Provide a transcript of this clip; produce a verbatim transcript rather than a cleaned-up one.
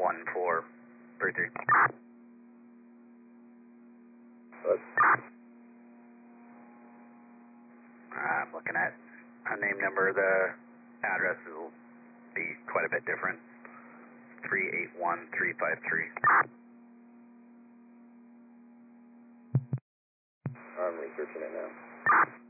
one four three three. But I'm looking at a name number. The address will be quite a bit different. three eight one three five three. I'm researching it now.